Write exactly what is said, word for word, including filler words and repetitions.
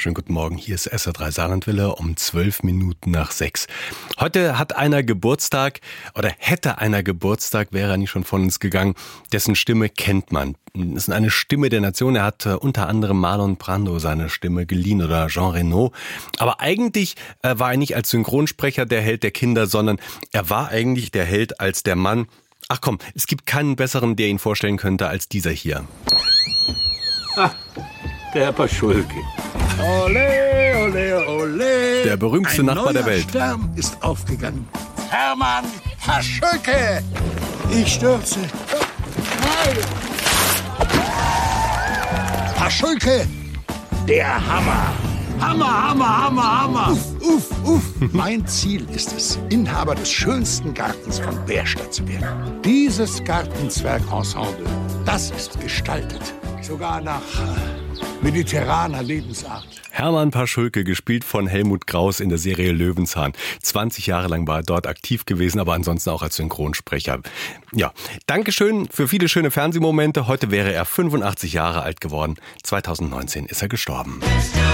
Schönen guten Morgen, hier ist S R drei Saarlandwelle um zwölf Minuten nach sechs. Heute hat einer Geburtstag oder hätte einer Geburtstag, wäre er nicht schon von uns gegangen, dessen Stimme kennt man. Es ist eine Stimme der Nation. Er hat äh, unter anderem Marlon Brando seine Stimme geliehen oder Jean Reno. Aber eigentlich äh, war er nicht als Synchronsprecher der Held der Kinder, sondern er war eigentlich der Held als der Mann. Ach komm, es gibt keinen besseren, der ihn vorstellen könnte als dieser hier. Ah, der Herr Paschulke. Ole, ole, ole. Der berühmtste Ein Nachbar der neuer Welt. Stern ist aufgegangen. Hermann Paschulke. Ich stürze. Nein. Paschulke. Der Hammer. Hammer, Hammer, Hammer, Hammer. Uff, uff, uff. Mein Ziel ist es, Inhaber des schönsten Gartens von Bärstadt zu werden. Dieses Gartenzwergensemble, das ist gestaltet. Sogar nach äh, mediterraner Lebensart. Hermann Paschulke, gespielt von Helmut Kraus in der Serie Löwenzahn. zwanzig Jahre lang war er dort aktiv gewesen, aber ansonsten auch als Synchronsprecher. Ja, Dankeschön für viele schöne Fernsehmomente. Heute wäre er fünfundachtzig Jahre alt geworden. zweitausendneunzehn ist er gestorben.